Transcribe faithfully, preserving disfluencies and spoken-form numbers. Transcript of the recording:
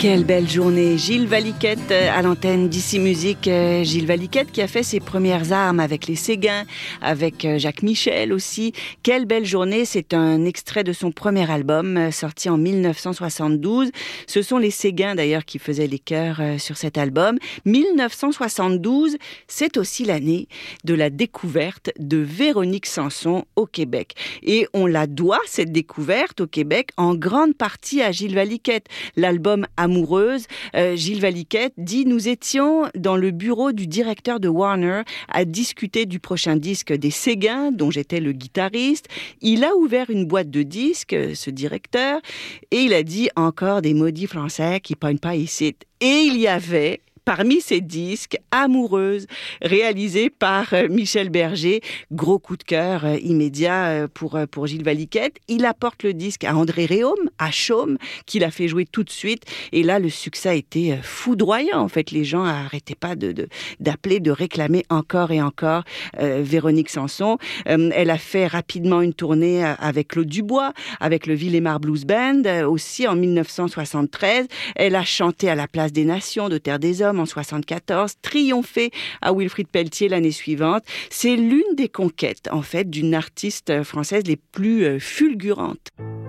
Quelle belle journée. Gilles Valiquette à l'antenne d'Ici Musique. Gilles Valiquette qui a fait ses premières armes avec les Séguins, avec Jacques Michel aussi. Quelle belle journée. C'est un extrait de son premier album sorti en dix-neuf cent soixante-douze. Ce sont les Séguins d'ailleurs qui faisaient les chœurs sur cet album. dix-neuf cent soixante-douze, c'est aussi l'année de la découverte de Véronique Sanson au Québec. Et on la doit, cette découverte au Québec, en grande partie à Gilles Valiquette. L'album Amoureuse, euh, Gilles Valiquette dit « Nous étions dans le bureau du directeur de Warner à discuter du prochain disque des Séguins, dont j'étais le guitariste. Il a ouvert une boîte de disques, ce directeur, et il a dit « Encore des maudits français qui pognent pas ici. » Et il y avait... parmi ces disques, Amoureuse, réalisé par Michel Berger. Gros coup de cœur immédiat pour, pour Gilles Valiquette. Il apporte le disque à André Réaume, à Chaume, qui l'a fait jouer tout de suite. Et là, le succès a été foudroyant. En fait, les gens n'arrêtaient pas de, de, d'appeler, de réclamer encore et encore euh, Véronique Sanson. Euh, elle a fait rapidement une tournée avec Claude Dubois, avec le Villemar Blues Band, euh, aussi en dix-neuf cent soixante-treize. Elle a chanté à la Place des Nations de Terre des Hommes en soixante-quatorze, triomphé à Wilfrid Pelletier l'année suivante. C'est l'une des conquêtes, en fait, d'une artiste française les plus fulgurantes.